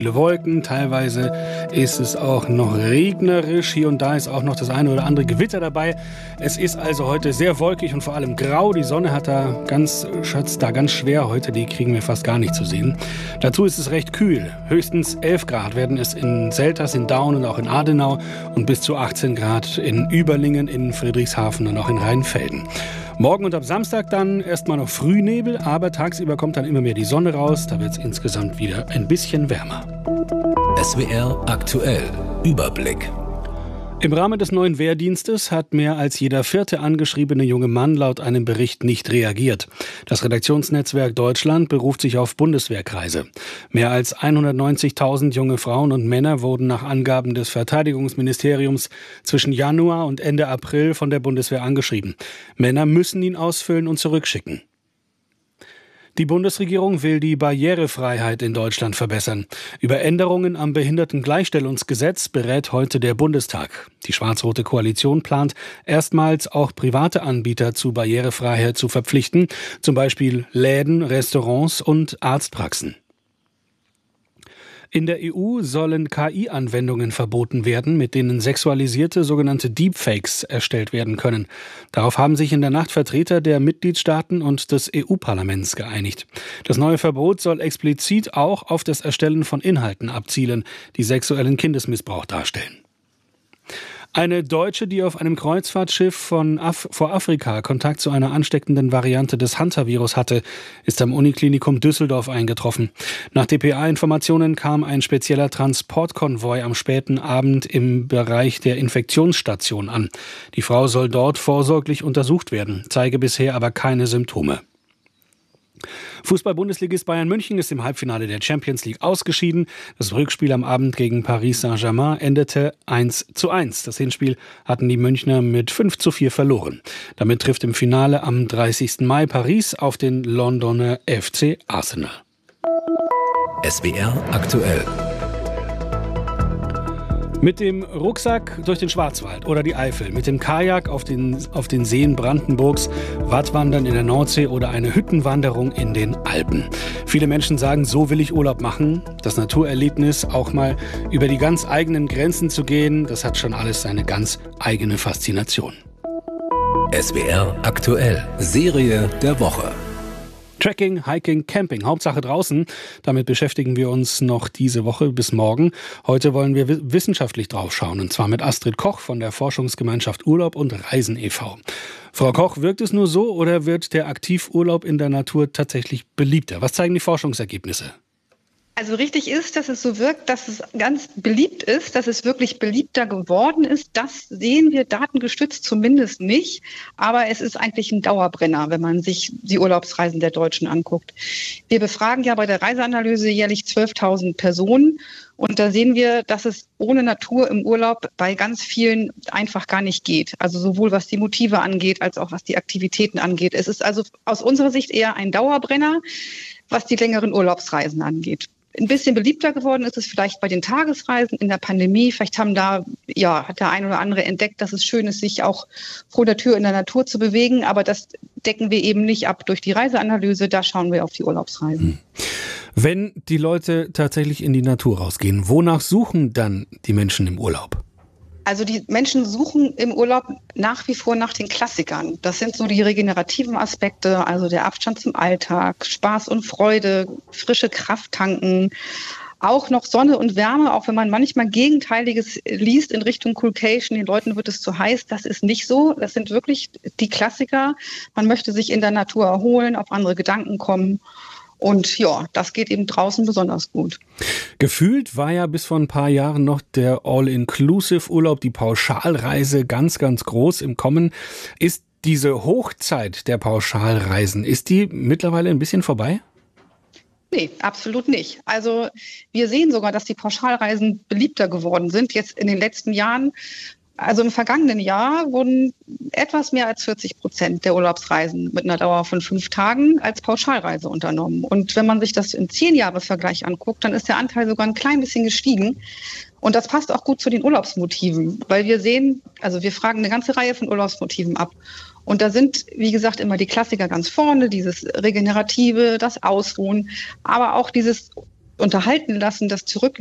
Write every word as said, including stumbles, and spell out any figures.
Viele Wolken, teilweise ist es auch noch regnerisch. Hier und da ist auch noch das eine oder andere Gewitter dabei. Es ist also heute sehr wolkig und vor allem grau. Die Sonne hat da ganz, schatz, da ganz schwer heute. Die kriegen wir fast gar nicht zu sehen. Dazu ist es recht kühl. Höchstens elf Grad werden es in Selters, in Daun und auch in Adenau und bis zu achtzehn Grad in Überlingen, in Friedrichshafen und auch in Rheinfelden. Morgen und ab Samstag dann erstmal noch Frühnebel, aber tagsüber kommt dann immer mehr die Sonne raus. Da wird es insgesamt wieder ein bisschen wärmer. S W R aktuell. Überblick. Im Rahmen des neuen Wehrdienstes hat mehr als jeder vierte angeschriebene junge Mann laut einem Bericht nicht reagiert. Das Redaktionsnetzwerk Deutschland beruft sich auf Bundeswehrkreise. Mehr als hundertneunzigtausend junge Frauen und Männer wurden nach Angaben des Verteidigungsministeriums zwischen Januar und Ende April von der Bundeswehr angeschrieben. Männer müssen ihn ausfüllen und zurückschicken. Die Bundesregierung will die Barrierefreiheit in Deutschland verbessern. Über Änderungen am Behindertengleichstellungsgesetz berät heute der Bundestag. Die schwarz-rote Koalition plant, erstmals auch private Anbieter zu Barrierefreiheit zu verpflichten, zum Beispiel Läden, Restaurants und Arztpraxen. In der E U sollen K I-Anwendungen verboten werden, mit denen sexualisierte sogenannte Deepfakes erstellt werden können. Darauf haben sich in der Nacht Vertreter der Mitgliedstaaten und des E U-Parlaments geeinigt. Das neue Verbot soll explizit auch auf das Erstellen von Inhalten abzielen, die sexuellen Kindesmissbrauch darstellen. Eine Deutsche, die auf einem Kreuzfahrtschiff von Af- vor Afrika Kontakt zu einer ansteckenden Variante des Hantavirus hatte, ist am Uniklinikum Düsseldorf eingetroffen. Nach D P A-Informationen kam ein spezieller Transportkonvoi am späten Abend im Bereich der Infektionsstation an. Die Frau soll dort vorsorglich untersucht werden, zeige bisher aber keine Symptome. Fußball-Bundesligist Bayern München ist im Halbfinale der Champions League ausgeschieden. Das Rückspiel am Abend gegen Paris Saint-Germain endete eins zu eins. Das Hinspiel hatten die Münchner mit fünf zu vier verloren. Damit trifft im Finale am dreißigsten Mai Paris auf den Londoner F C Arsenal. S W R aktuell. Mit dem Rucksack durch den Schwarzwald oder die Eifel, mit dem Kajak auf den, auf den Seen Brandenburgs, Wattwandern in der Nordsee oder eine Hüttenwanderung in den Alpen. Viele Menschen sagen, so will ich Urlaub machen. Das Naturerlebnis, auch mal über die ganz eigenen Grenzen zu gehen, das hat schon alles seine ganz eigene Faszination. S W R aktuell. Serie der Woche. Trekking, Hiking, Camping, Hauptsache draußen. Damit beschäftigen wir uns noch diese Woche bis morgen. Heute wollen wir wissenschaftlich draufschauen, und zwar mit Astrid Koch von der Forschungsgemeinschaft Urlaub und Reisen e V Frau Koch, wirkt es nur so oder wird der Aktivurlaub in der Natur tatsächlich beliebter? Was zeigen die Forschungsergebnisse? Also richtig ist, dass es so wirkt, dass es ganz beliebt ist, dass es wirklich beliebter geworden ist. Das sehen wir datengestützt zumindest nicht. Aber es ist eigentlich ein Dauerbrenner, wenn man sich die Urlaubsreisen der Deutschen anguckt. Wir befragen ja bei der Reiseanalyse jährlich zwölftausend Personen. Und da sehen wir, dass es ohne Natur im Urlaub bei ganz vielen einfach gar nicht geht. Also sowohl was die Motive angeht, als auch was die Aktivitäten angeht. Es ist also aus unserer Sicht eher ein Dauerbrenner, was die längeren Urlaubsreisen angeht. Ein bisschen beliebter geworden ist es vielleicht bei den Tagesreisen in der Pandemie. Vielleicht haben da, ja, hat der ein oder andere entdeckt, dass es schön ist, sich auch vor der Tür in der Natur zu bewegen. Aber das decken wir eben nicht ab durch die Reiseanalyse. Da schauen wir auf die Urlaubsreisen. Wenn die Leute tatsächlich in die Natur rausgehen, wonach suchen dann die Menschen im Urlaub? Also die Menschen suchen im Urlaub nach wie vor nach den Klassikern. Das sind so die regenerativen Aspekte, also der Abstand zum Alltag, Spaß und Freude, frische Kraft tanken, auch noch Sonne und Wärme, auch wenn man manchmal Gegenteiliges liest in Richtung Coolcation, den Leuten wird es zu heiß. Das ist nicht so. Das sind wirklich die Klassiker. Man möchte sich in der Natur erholen, auf andere Gedanken kommen. Und ja, das geht eben draußen besonders gut. Gefühlt war ja bis vor ein paar Jahren noch der All-Inclusive-Urlaub, die Pauschalreise ganz, ganz groß im Kommen. Ist diese Hochzeit der Pauschalreisen, ist die mittlerweile ein bisschen vorbei? Nee, absolut nicht. Also wir sehen sogar, dass die Pauschalreisen beliebter geworden sind jetzt in den letzten Jahren. Also im vergangenen Jahr wurden etwas mehr als vierzig Prozent der Urlaubsreisen mit einer Dauer von fünf Tagen als Pauschalreise unternommen. Und wenn man sich das im Zehn-Jahre-Vergleich anguckt, dann ist der Anteil sogar ein klein bisschen gestiegen. Und das passt auch gut zu den Urlaubsmotiven, weil wir sehen, also wir fragen eine ganze Reihe von Urlaubsmotiven ab. Und da sind, wie gesagt, immer die Klassiker ganz vorne, dieses Regenerative, das Ausruhen, aber auch dieses unterhalten lassen, das zurück